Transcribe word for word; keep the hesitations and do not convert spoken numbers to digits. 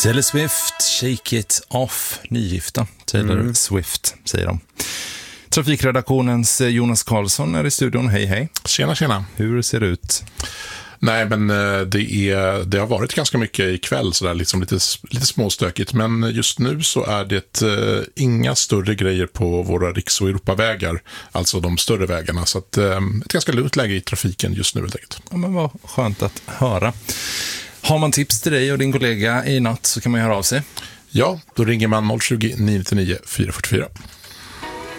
Taylor Swift, Shake It Off, nygifta Taylor mm. Swift, säger de. Trafikredaktionens Jonas Karlsson är i studion. Hej, hej. Tjena, tjena. Hur ser det ut? Nej, men det, är, det har varit ganska mycket ikväll, sådär, liksom lite, lite småstökigt. Men just nu så är det eh, inga större grejer på våra riks- och Europavägar, alltså de större vägarna. Så att, eh, ett ganska lugnt läge i trafiken just nu helt enkelt. Ja, men vad skönt att höra. Har man tips till dig och din kollega i natt så kan man höra av sig. Ja, då ringer man noll tjugo, nio nio nio, fyra fyra fyra.